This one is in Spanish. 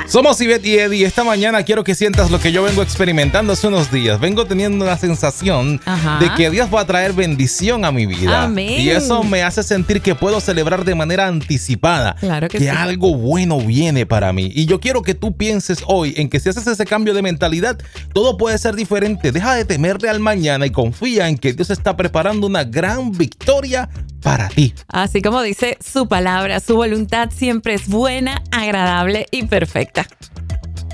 Somos Ivette y Eddie. Esta mañana quiero que sientas lo que yo vengo experimentando hace unos días. Vengo teniendo una sensación de que Dios va a traer bendición a mi vida. Amén. Y eso me hace sentir que puedo celebrar de manera anticipada. Claro que sí. Algo bueno viene para mí. Y yo quiero que tú pienses hoy en que si haces ese cambio de mentalidad, todo puede ser diferente. Deja de temerle al mañana y confía en que Dios está preparando una gran victoria para ti. Así como dice su palabra, su voluntad siempre es buena, agradable y perfecta.